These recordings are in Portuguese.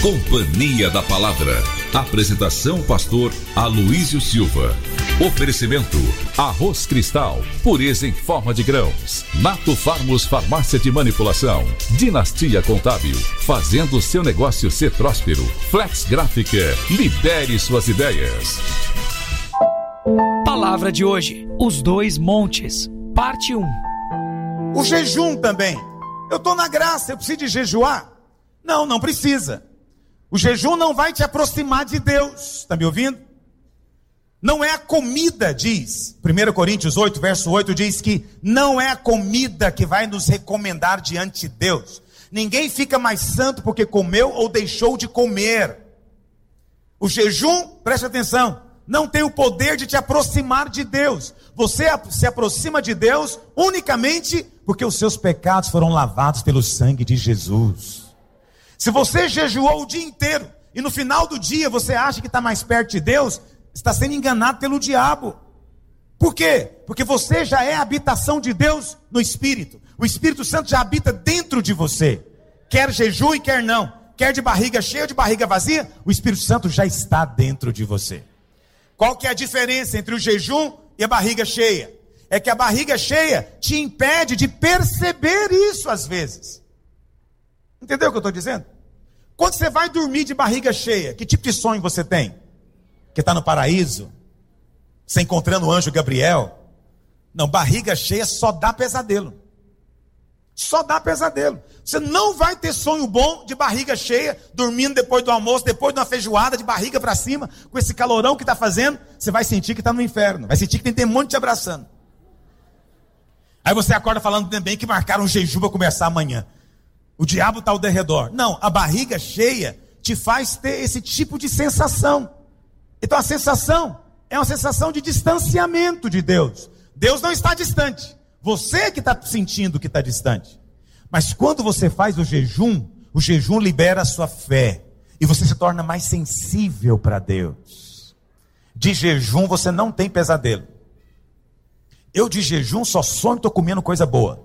Companhia da Palavra. Apresentação pastor Aloísio Silva. Oferecimento: Arroz Cristal, pureza em forma de grãos. Nato Farmos Farmácia de Manipulação. Dinastia Contábil, fazendo seu negócio ser próspero. Flex Gráfica, libere suas ideias. Palavra de hoje: os dois montes, parte 1. O jejum também. Eu estou na graça, eu preciso de jejuar? Não precisa. O jejum não vai te aproximar de Deus. Está me ouvindo? Não é a comida, diz 1 Coríntios 8, verso 8, diz que não é a comida que vai nos recomendar diante de Deus. Ninguém fica mais santo porque comeu ou deixou de comer. O jejum, preste atenção, não tem o poder de te aproximar de Deus. Você se aproxima de Deus unicamente porque os seus pecados foram lavados pelo sangue de Jesus. Se você jejuou o dia inteiro e no final do dia você acha que está mais perto de Deus, está sendo enganado pelo diabo. Por quê? Porque você já é a habitação de Deus no Espírito. O Espírito Santo já habita dentro de você. Quer jejue, quer não. Quer de barriga cheia ou de barriga vazia, o Espírito Santo já está dentro de você. Qual que é a diferença entre o jejum e a barriga cheia? É que a barriga cheia te impede de perceber isso às vezes. Entendeu o que eu estou dizendo? Quando você vai dormir de barriga cheia, que tipo de sonho você tem? Que está no paraíso? Você encontrando o anjo Gabriel? Não, barriga cheia só dá pesadelo. Só dá pesadelo. Você não vai ter sonho bom de barriga cheia, dormindo depois do almoço, depois de uma feijoada, de barriga para cima, com esse calorão que está fazendo. Você vai sentir que está no inferno. Vai sentir que tem demônio te abraçando. Aí você acorda falando também que marcaram um jejum para começar amanhã. O diabo está ao derredor. Não, a barriga cheia te faz ter esse tipo de sensação. Então a sensação é uma sensação de distanciamento de Deus. Deus não está distante. Você que está sentindo que está distante. Mas quando você faz o jejum libera a sua fé. E você se torna mais sensível para Deus. De jejum você não tem pesadelo. Eu de jejum só sonho, estou comendo coisa boa.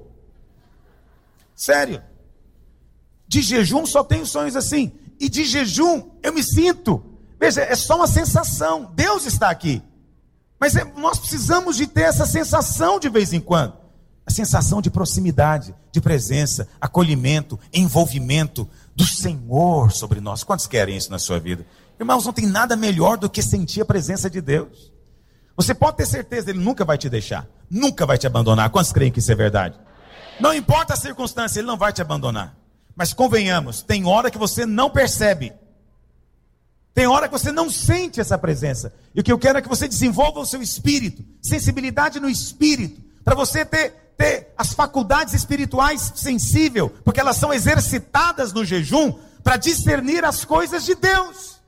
Sério. De jejum só tenho sonhos assim. E de jejum eu me sinto. Veja, é só uma sensação. Deus está aqui. Mas nós precisamos de ter essa sensação de vez em quando. A sensação de proximidade, de presença, acolhimento, envolvimento do Senhor sobre nós. Quantos querem isso na sua vida? Irmãos, não tem nada melhor do que sentir a presença de Deus. Você pode ter certeza, Ele nunca vai te deixar. Nunca vai te abandonar. Quantos creem que isso é verdade? Não importa a circunstância, Ele não vai te abandonar. Mas convenhamos, tem hora que você não percebe. Tem hora que você não sente essa presença. E o que eu quero é que você desenvolva o seu espírito, sensibilidade no espírito, para você ter as faculdades espirituais sensíveis, porque elas são exercitadas no jejum para discernir as coisas de Deus.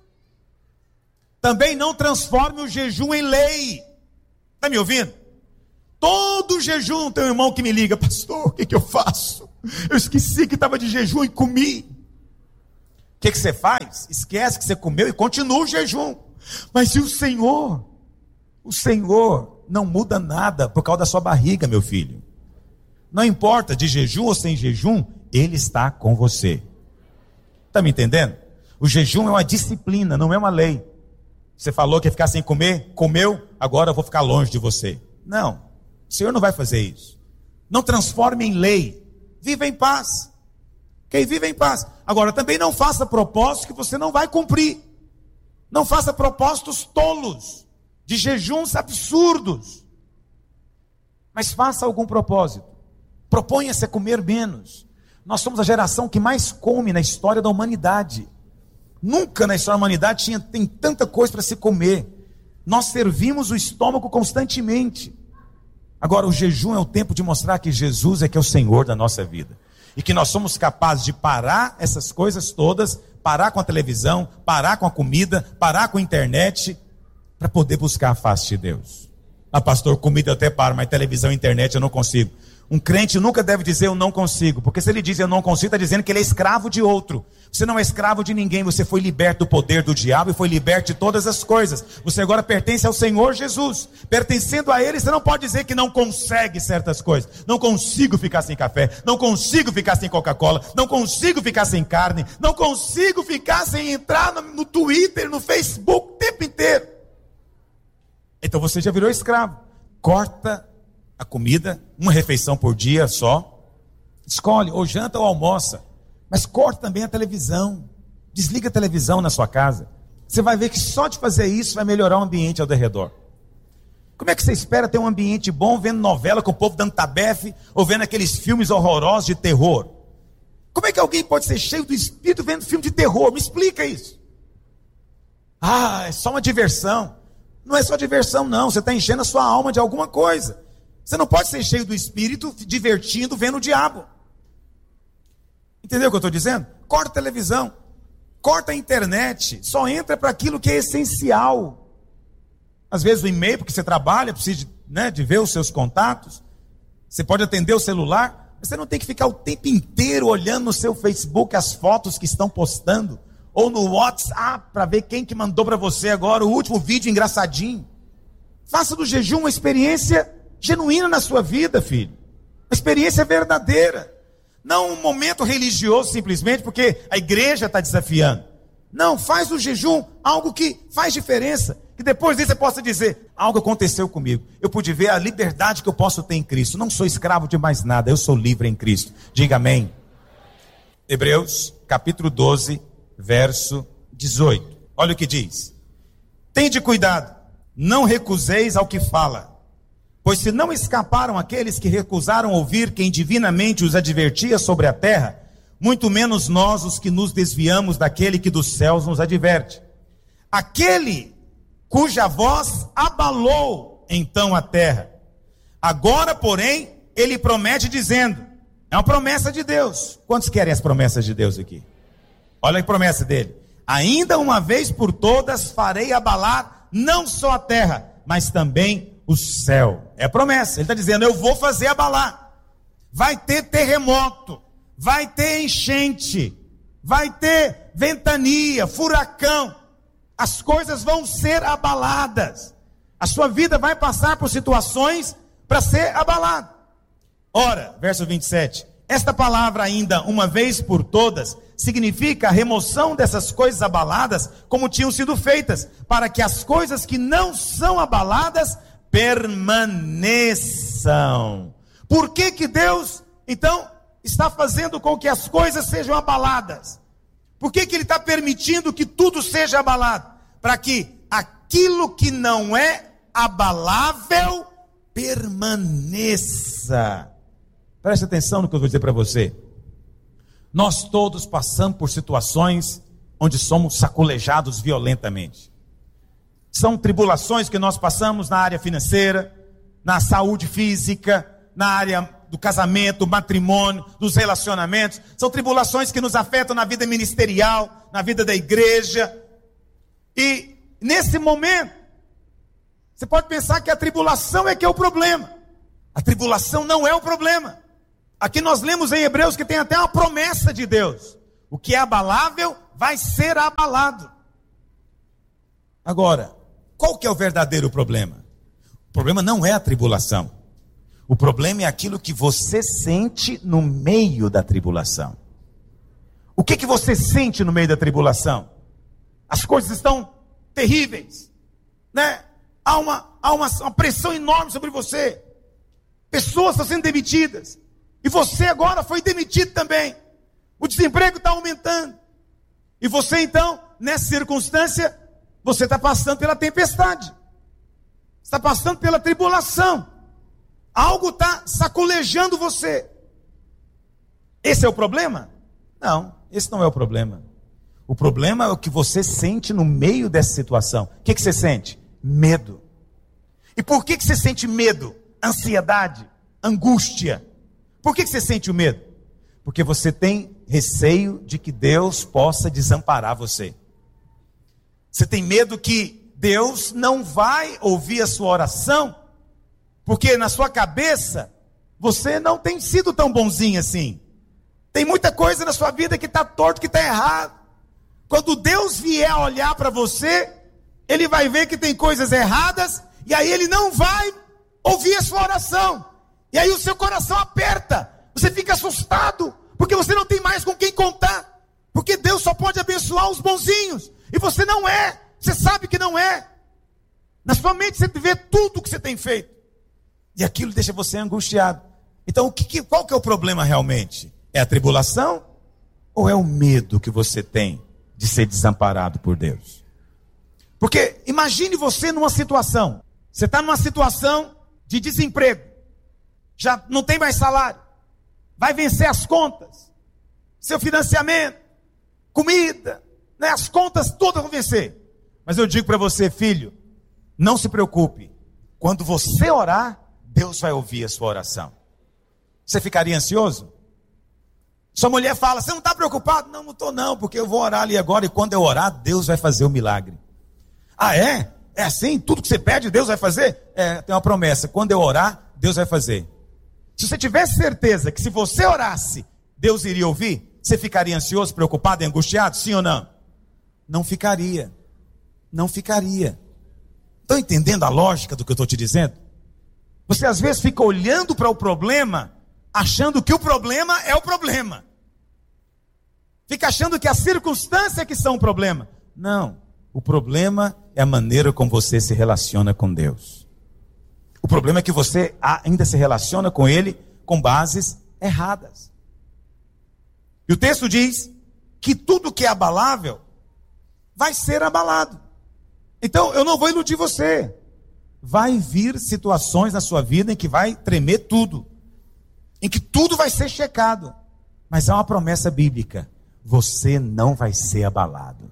Também não transforme o jejum em lei. Está me ouvindo? Todo jejum tem um irmão que me liga: pastor, o que eu faço? Eu esqueci que estava de jejum e comi. O que você faz? Esquece que você comeu e continua o jejum. Mas e o Senhor? O Senhor não muda nada por causa da sua barriga, meu filho. Não importa de jejum ou sem jejum, Ele está com você. Está me entendendo? O jejum é uma disciplina, não é uma lei. Você falou que ia ficar sem comer, comeu, agora eu vou ficar longe de você. Não, o Senhor não vai fazer isso. Não transforme em lei. Viva em paz. Ok? Viva em paz. Agora, também não faça propósitos que você não vai cumprir. Não faça propósitos tolos, de jejuns absurdos. Mas faça algum propósito. Proponha-se a comer menos. Nós somos a geração que mais come na história da humanidade. Nunca na história da humanidade tem tanta coisa para se comer. Nós servimos o estômago constantemente. Agora, o jejum é o tempo de mostrar que Jesus é que é o Senhor da nossa vida. E que nós somos capazes de parar essas coisas todas, parar com a televisão, parar com a comida, parar com a internet, para poder buscar a face de Deus. Ah, pastor, comida eu até paro, mas televisão e internet eu não consigo. Um crente nunca deve dizer eu não consigo, porque se ele diz eu não consigo, está dizendo que ele é escravo de outro. Você não é escravo de ninguém, você foi liberto do poder do diabo e foi liberto de todas as coisas. Você agora pertence ao Senhor Jesus. Pertencendo a Ele, você não pode dizer que não consegue certas coisas. Não consigo ficar sem café, não consigo ficar sem Coca-Cola, não consigo ficar sem carne, não consigo ficar sem entrar no Twitter, no Facebook o tempo inteiro. Então você já virou escravo. Corta a comida, uma refeição por dia só. Escolhe, ou janta ou almoça. Mas corta também a televisão. Desliga a televisão na sua casa. Você vai ver que só de fazer isso vai melhorar o ambiente ao redor. Como é que você espera ter um ambiente bom vendo novela com o povo dando tabefe ou vendo aqueles filmes horrorosos de terror? Como é que alguém pode ser cheio do Espírito vendo filme de terror? Me explica isso. Ah, é só uma diversão. Não é só diversão não, você está enchendo a sua alma de alguma coisa. Você não pode ser cheio do Espírito, divertindo, vendo o diabo. Entendeu o que eu estou dizendo? Corta a televisão, corta a internet, só entra para aquilo que é essencial. Às vezes o e-mail, porque você trabalha, precisa de ver os seus contatos. Você pode atender o celular, mas você não tem que ficar o tempo inteiro olhando no seu Facebook as fotos que estão postando, ou no WhatsApp, para ver quem que mandou para você agora o último vídeo engraçadinho. Faça do jejum uma experiência genuína na sua vida, filho. Uma experiência verdadeira. Não um momento religioso simplesmente porque a igreja está desafiando. Não, faz do jejum algo que faz diferença. Que depois disso você possa dizer, algo aconteceu comigo. Eu pude ver a liberdade que eu posso ter em Cristo. Não sou escravo de mais nada, eu sou livre em Cristo. Diga amém. Hebreus, capítulo 12, verso 18. Olha o que diz. Tende cuidado, não recuseis ao que fala. Pois se não escaparam aqueles que recusaram ouvir quem divinamente os advertia sobre a terra, muito menos nós os que nos desviamos daquele que dos céus nos adverte. Aquele cuja voz abalou então a terra. Agora, porém, ele promete dizendo, é uma promessa de Deus. Quantos querem as promessas de Deus aqui? Olha a promessa dele. Ainda uma vez por todas farei abalar não só a terra, mas também o céu. É promessa. Ele está dizendo, eu vou fazer abalar. Vai ter terremoto, vai ter enchente, vai ter ventania, furacão. As coisas vão ser abaladas. A sua vida vai passar por situações para ser abalada. Ora, verso 27. Esta palavra ainda uma vez por todas significa a remoção dessas coisas abaladas como tinham sido feitas, para que as coisas que não são abaladas permaneçam. Por que que Deus, então, está fazendo com que as coisas sejam abaladas? Por que que Ele está permitindo que tudo seja abalado? Para que aquilo que não é abalável permaneça. Preste atenção no que eu vou dizer para você. Nós todos passamos por situações onde somos sacolejados violentamente. São tribulações que nós passamos na área financeira, na saúde física, na área do casamento, matrimônio, dos relacionamentos. São tribulações que nos afetam na vida ministerial, na vida da igreja. E nesse momento, você pode pensar que a tribulação é que é o problema. A tribulação não é o problema. Aqui nós lemos em Hebreus que tem até uma promessa de Deus. O que é abalável vai ser abalado. Agora, qual que é o verdadeiro problema? O problema não é a tribulação. O problema é aquilo que você sente no meio da tribulação. O que que você sente no meio da tribulação? As coisas estão terríveis, né? Há uma pressão enorme sobre você. Pessoas estão sendo demitidas. E você agora foi demitido também. O desemprego está aumentando. E você então, nessa circunstância, você está passando pela tempestade. Está passando pela tribulação. Algo está sacolejando você. Esse é o problema? Não, esse não é o problema. O problema é o que você sente no meio dessa situação. O que você sente? Medo. E por que você sente medo? Ansiedade, angústia. Por que você sente o medo? Porque você tem receio de que Deus possa desamparar você. Você tem medo que Deus não vai ouvir a sua oração, porque na sua cabeça você não tem sido tão bonzinho assim. Tem muita coisa na sua vida que está torto, que está errado. Quando Deus vier olhar para você, Ele vai ver que tem coisas erradas, e aí Ele não vai ouvir a sua oração. E aí o seu coração aperta, você fica assustado, porque você não tem mais com quem contar. Porque Deus só pode abençoar os bonzinhos, e você não é, você sabe que não é. Na sua mente você vê tudo o que você tem feito, e aquilo deixa você angustiado. Então qual que é o problema realmente? É a tribulação? Ou é o medo que você tem de ser desamparado por Deus? Porque imagine você numa situação, você está numa situação de desemprego, já não tem mais salário, vai vencer as contas, seu financiamento, comida, né, as contas todas vão vencer. Mas eu digo para você, filho, não se preocupe, quando você orar, Deus vai ouvir a sua oração. Você ficaria ansioso? Sua mulher fala, você não está preocupado? Não estou não, porque eu vou orar ali agora, e quando eu orar, Deus vai fazer o milagre. Ah, é? É assim? Tudo que você pede, Deus vai fazer? É, tem uma promessa, quando eu orar, Deus vai fazer. Se você tivesse certeza que se você orasse, Deus iria ouvir, você ficaria ansioso, preocupado e angustiado? Sim ou não? Não ficaria. Não ficaria. Estão entendendo a lógica do que eu estou te dizendo? Você às vezes fica olhando para o problema, achando que o problema é o problema. Fica achando que a circunstância que são o problema. Não, o problema é a maneira como você se relaciona com Deus. O problema é que você ainda se relaciona com Ele com bases erradas. E o texto diz que tudo que é abalável vai ser abalado. Então eu não vou iludir você. Vai vir situações na sua vida em que vai tremer tudo, em que tudo vai ser checado. Mas há uma promessa bíblica: você não vai ser abalado.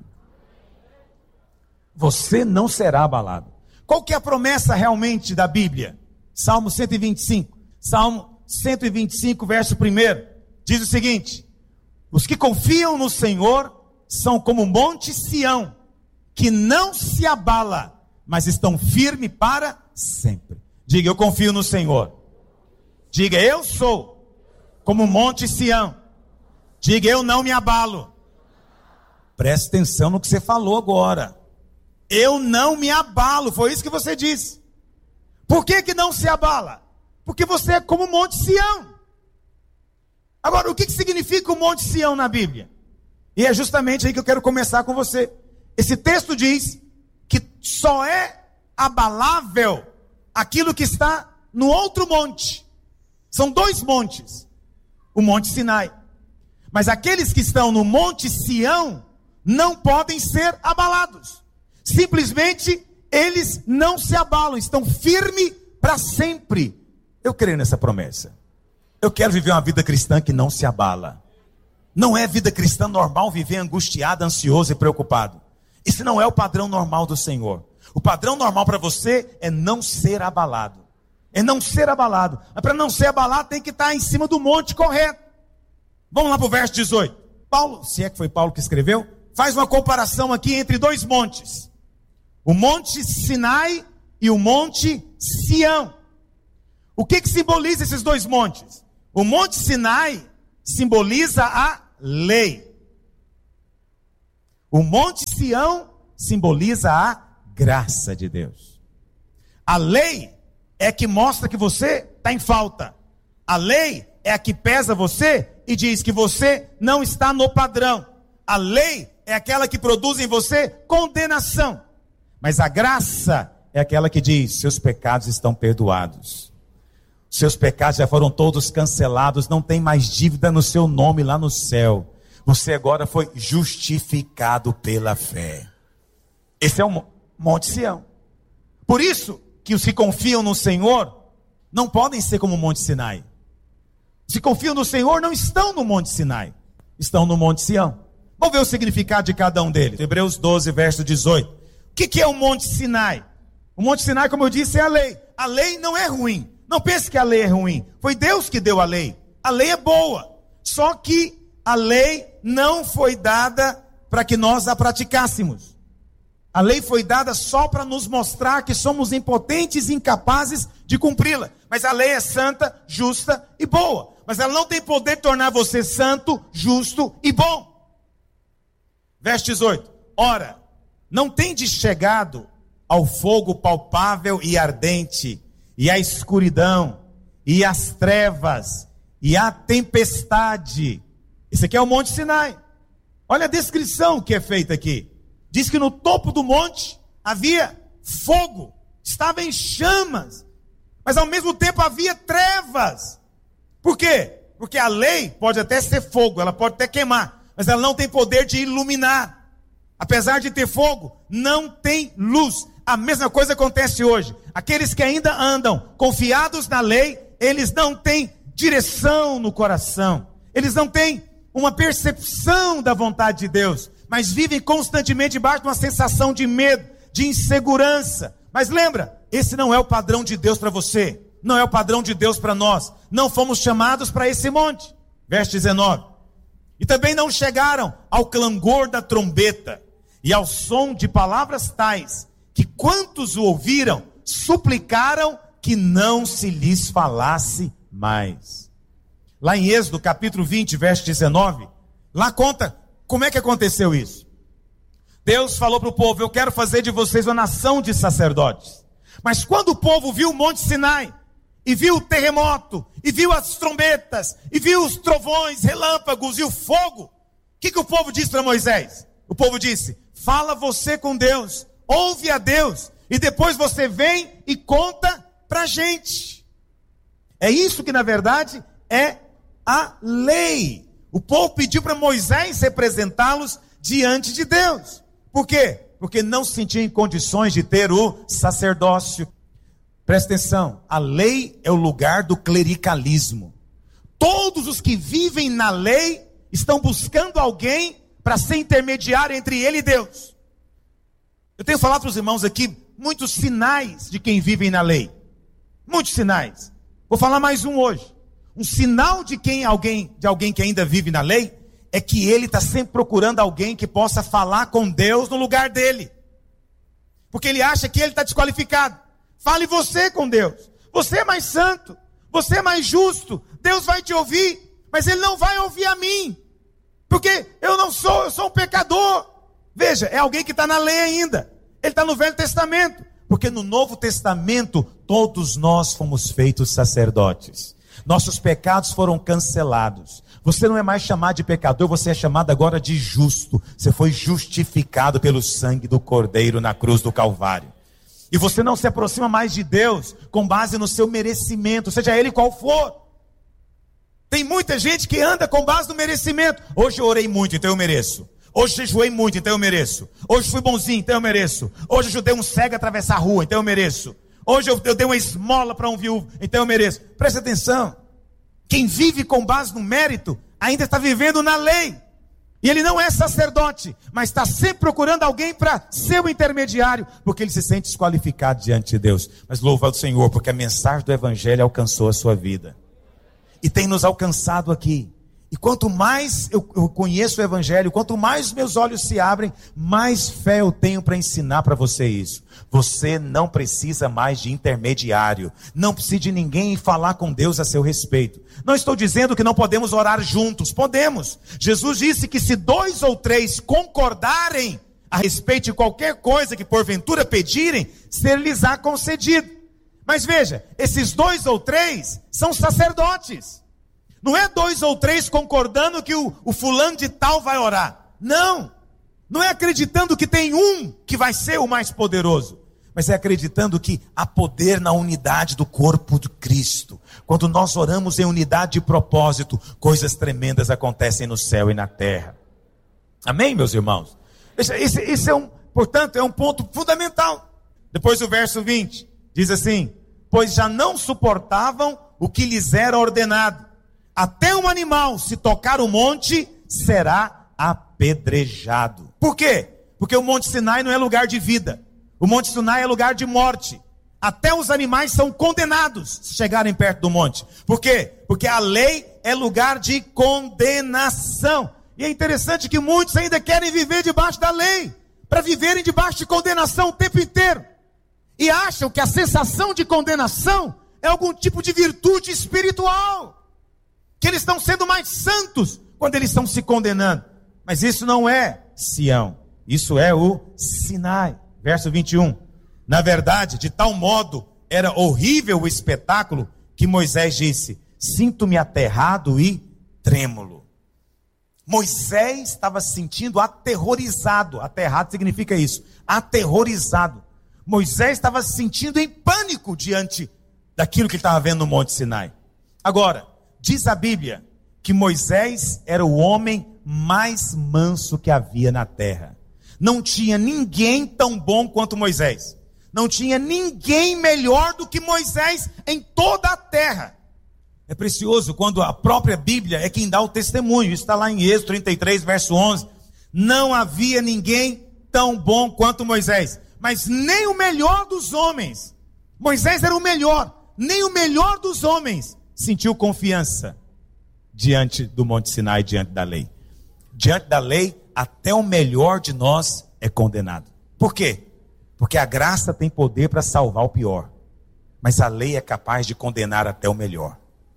Você não será abalado. Qual que é a promessa realmente da Bíblia? Salmo 125. Salmo 125, verso 1, diz o seguinte: os que confiam no Senhor são como o monte Sião, que não se abala, mas estão firmes para sempre. Diga, eu confio no Senhor. Diga, eu sou como o monte Sião. Diga, eu não me abalo. Preste atenção no que você falou agora. Eu não me abalo, foi isso que você disse. Por que não se abala? Porque você é como o monte Sião. Agora, o que significa o monte Sião na Bíblia? E é justamente aí que eu quero começar com você. Esse texto diz que só é abalável aquilo que está no outro monte. São dois montes. O monte Sinai. Mas aqueles que estão no monte Sião não podem ser abalados. Simplesmente eles não se abalam, estão firmes para sempre. Eu creio nessa promessa. Eu quero viver uma vida cristã que não se abala. Não é vida cristã normal viver angustiado, ansioso e preocupado. Isso não é o padrão normal do Senhor. O padrão normal para você é não ser abalado. É não ser abalado. Mas para não ser abalado tem que estar em cima do monte correto. Vamos lá para o verso 18. Paulo, se é que foi Paulo que escreveu, faz uma comparação aqui entre dois montes. O monte Sinai e o monte Sião. O que simboliza esses dois montes? O monte Sinai simboliza a lei. O monte Sião simboliza a graça de Deus. A lei é que mostra que você está em falta. A lei é a que pesa você e diz que você não está no padrão. A lei é aquela que produz em você condenação. Mas a graça é aquela que diz: seus pecados estão perdoados. Seus pecados já foram todos cancelados, não tem mais dívida no seu nome lá no céu. Você agora foi justificado pela fé. Esse é o monte Sião. Por isso que os que confiam no Senhor não podem ser como o monte Sinai. Os que confiam no Senhor não estão no monte Sinai, estão no monte Sião. Vamos ver o significado de cada um deles. Hebreus 12, verso 18. O que é o monte Sinai? O monte Sinai, como eu disse, é a lei. A lei não é ruim. Não pense que a lei é ruim. Foi Deus que deu a lei. A lei é boa. Só que a lei não foi dada para que nós a praticássemos. A lei foi dada só para nos mostrar que somos impotentes e incapazes de cumpri-la. Mas a lei é santa, justa e boa. Mas ela não tem poder de tornar você santo, justo e bom. Verso 18. Ora, não tendes chegado ao fogo palpável e ardente, e à escuridão, e às trevas, e à tempestade. Esse aqui é o Monte Sinai. Olha a descrição que é feita aqui. Diz que no topo do monte havia fogo, estava em chamas, mas ao mesmo tempo havia trevas. Por quê? Porque a lei pode até ser fogo, ela pode até queimar, mas ela não tem poder de iluminar. Apesar de ter fogo, não tem luz. A mesma coisa acontece hoje. Aqueles que ainda andam confiados na lei, eles não têm direção no coração, eles não têm uma percepção da vontade de Deus, mas vivem constantemente debaixo de uma sensação de medo, de insegurança. Mas lembra, esse não é o padrão de Deus para você, não é o padrão de Deus para nós. Não fomos chamados para esse monte. Verso 19. E também não chegaram ao clangor da trombeta e ao som de palavras tais, que quantos o ouviram, suplicaram que não se lhes falasse mais. Lá em Êxodo capítulo 20, verso 19, lá conta como é que aconteceu isso. Deus falou para o povo: eu quero fazer de vocês uma nação de sacerdotes. Mas quando o povo viu o Monte Sinai, e viu o terremoto, e viu as trombetas, e viu os trovões, relâmpagos e o fogo, o que o povo disse para Moisés? O povo disse: fala você com Deus, ouve a Deus, e depois você vem e conta para a gente. É isso que na verdade é a lei. O povo pediu para Moisés representá-los diante de Deus. Por quê? Porque não se sentia em condições de ter o sacerdócio. Presta atenção, a lei é o lugar do clericalismo. Todos os que vivem na lei estão buscando alguém para ser intermediário entre ele e Deus. Eu tenho falado para os irmãos aqui muitos sinais de quem vive na lei. Muitos sinais. Vou falar mais um hoje. Um sinal de alguém que ainda vive na lei é que ele está sempre procurando alguém que possa falar com Deus no lugar dele. Porque ele acha que ele está desqualificado. Fale você com Deus. Você é mais santo, você é mais justo, Deus vai te ouvir, mas ele não vai ouvir a mim. Porque eu sou um pecador. Veja, é alguém que está na lei ainda. Ele está no Velho Testamento. Porque no Novo Testamento, todos nós fomos feitos sacerdotes. Nossos pecados foram cancelados. Você não é mais chamado de pecador, você é chamado agora de justo. Você foi justificado pelo sangue do Cordeiro na cruz do Calvário. E você não se aproxima mais de Deus com base no seu merecimento, seja ele qual for. Tem muita gente que anda com base no merecimento. Hoje eu orei muito, então eu mereço. Hoje eu jejuei muito, então eu mereço. Hoje fui bonzinho, então eu mereço. Hoje eu ajudei um cego a atravessar a rua, então eu mereço. Hoje eu dei uma esmola para um viúvo, então eu mereço. Presta atenção. Quem vive com base no mérito, ainda está vivendo na lei. E ele não é sacerdote, mas está sempre procurando alguém para ser o intermediário, porque ele se sente desqualificado diante de Deus. Mas louva ao Senhor, porque a mensagem do Evangelho alcançou a sua vida. E tem nos alcançado aqui. E quanto mais eu conheço o Evangelho, quanto mais meus olhos se abrem, mais fé eu tenho para ensinar para você isso. Você não precisa mais de intermediário. Não precisa de ninguém falar com Deus a seu respeito. Não estou dizendo que não podemos orar juntos. Podemos. Jesus disse que se 2 ou 3 concordarem a respeito de qualquer coisa que porventura pedirem, ser-lhes-á concedido. Mas veja, esses 2 ou 3 são sacerdotes. Não é 2 ou 3 concordando que o fulano de tal vai orar. Não. Não é acreditando que tem um que vai ser o mais poderoso. Mas é acreditando que há poder na unidade do corpo de Cristo. Quando nós oramos em unidade de propósito, coisas tremendas acontecem no céu e na terra. Amém, meus irmãos? Esse portanto, é um ponto fundamental. Depois o verso 20 diz assim: pois já não suportavam o que lhes era ordenado. Até um animal, se tocar o monte, será apedrejado. Por quê? Porque o Monte Sinai não é lugar de vida. O Monte Sinai é lugar de morte. Até os animais são condenados se chegarem perto do monte. Por quê? Porque a lei é lugar de condenação. E é interessante que muitos ainda querem viver debaixo da lei. para viverem debaixo de condenação o tempo inteiro. E acham que a sensação de condenação é algum tipo de virtude espiritual. Que eles estão sendo mais santos quando eles estão se condenando. Mas isso não é Sião. Isso é o Sinai. Verso 21. Na verdade, de tal modo era horrível o espetáculo que Moisés disse: sinto-me aterrado e trêmulo. Moisés estava se sentindo aterrorizado. Aterrado significa isso, aterrorizado. Moisés estava se sentindo em pânico diante daquilo que ele estava vendo no Monte Sinai. Agora, diz a Bíblia que Moisés era o homem mais manso que havia na terra. Não tinha ninguém tão bom quanto Moisés. Não tinha ninguém melhor do que Moisés em toda a terra. É precioso quando a própria Bíblia é quem dá o testemunho. Isso está lá em Êxodo 33, verso 11. Não havia ninguém tão bom quanto Moisés, mas nem o melhor dos homens. Moisés era o melhor, nem o melhor dos homens sentiu confiança diante do Monte Sinai, diante da lei. Diante da lei, até o melhor de nós é condenado. Por quê? Porque a graça tem poder para salvar o pior, mas a lei é capaz de condenar até o melhor.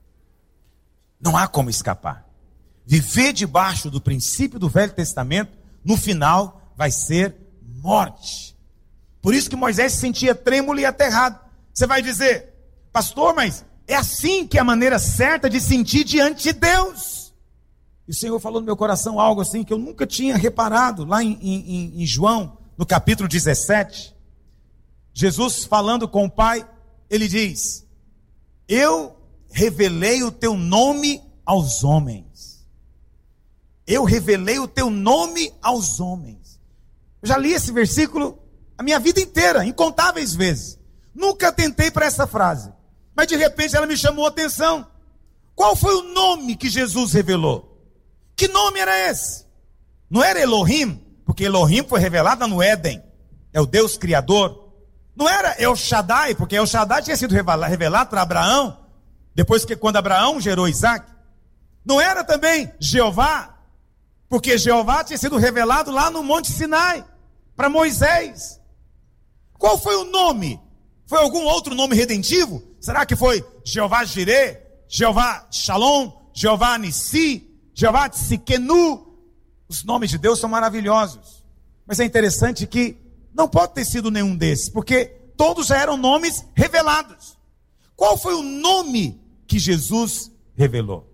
Não há como escapar. Viver debaixo do princípio do Velho Testamento, no final, vai ser morte. Por isso que Moisés se sentia trêmulo e aterrado. Você vai dizer: pastor, mas é assim que é a maneira certa de sentir diante de Deus. E o Senhor falou no meu coração algo assim que eu nunca tinha reparado, lá em João, no capítulo 17. Jesus falando com o Pai, ele diz: eu revelei o teu nome aos homens. Eu revelei o teu nome aos homens. Eu já li esse versículo a minha vida inteira, incontáveis vezes. Nunca tentei para essa frase, mas de repente ela me chamou a atenção. Qual foi o nome que Jesus revelou? Que nome era esse? Não era Elohim, porque Elohim foi revelado no Éden, é o Deus Criador. Não era El Shaddai, porque El Shaddai tinha sido revelado para Abraão, depois que quando Abraão gerou Isaac. Não era também Jeová, porque Jeová tinha sido revelado lá no Monte Sinai, para Moisés. Qual foi o nome? Foi algum outro nome redentivo? Será que foi Jeová Jireh, Jeová Shalom, Jeová Nissi, Jeová Tsidkenu? Os nomes de Deus são maravilhosos, mas é interessante que não pode ter sido nenhum desses, porque todos já eram nomes revelados. Qual foi o nome que Jesus revelou?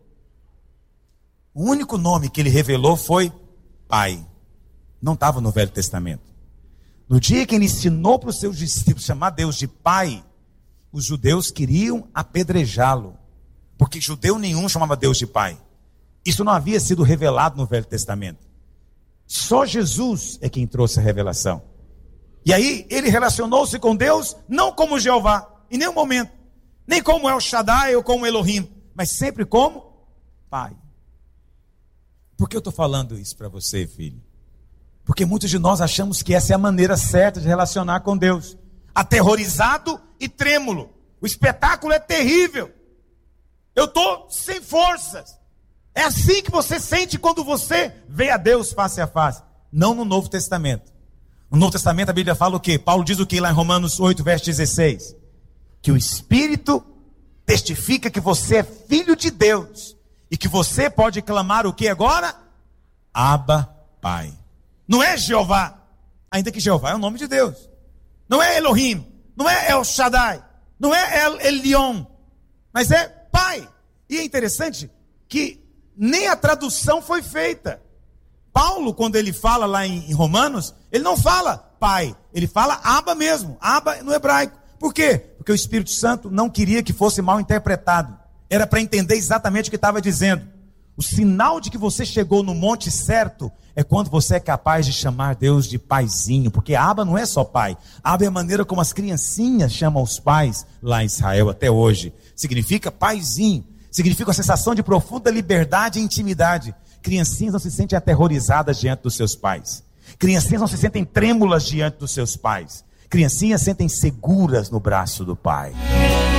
O único nome que ele revelou foi Pai. Não estava no Velho Testamento. No dia que ele ensinou para os seus discípulos chamar Deus de Pai, os judeus queriam apedrejá-lo, porque judeu nenhum chamava Deus de Pai. Isso não havia sido revelado no Velho Testamento. Só Jesus é quem trouxe a revelação. E aí ele relacionou-se com Deus não como Jeová, em nenhum momento, nem como El Shaddai ou como Elohim, mas sempre como Pai. Por que eu estou falando isso para você, filho? Porque muitos de nós achamos que essa é a maneira certa de relacionar com Deus. Aterrorizado e trêmulo. O espetáculo é terrível. Eu estou sem forças. É assim que você sente quando você vê a Deus face a face. Não no Novo Testamento. No Novo Testamento a Bíblia fala o quê? Paulo diz o quê lá em Romanos 8, verso 16? Que o Espírito testifica que você é filho de Deus. E que você pode clamar o que agora? Abba, Pai. Não é Jeová, ainda que Jeová é o nome de Deus. Não é Elohim, não é El Shaddai, não é El Elyon, mas é Pai. E é interessante que nem a tradução foi feita. Paulo, quando ele fala lá em Romanos, ele não fala Pai, ele fala Abba mesmo, Abba no hebraico. Por quê? Porque o Espírito Santo não queria que fosse mal interpretado. Era para entender exatamente o que estava dizendo. O sinal de que você chegou no monte certo é quando você é capaz de chamar Deus de paizinho, porque Abba não é só pai. Abba é a maneira como as criancinhas chamam os pais lá em Israel até hoje. Significa paizinho, significa uma sensação de profunda liberdade e intimidade. Criancinhas não se sentem aterrorizadas diante dos seus pais. Criancinhas não se sentem trêmulas diante dos seus pais. Criancinhas se sentem seguras no braço do pai.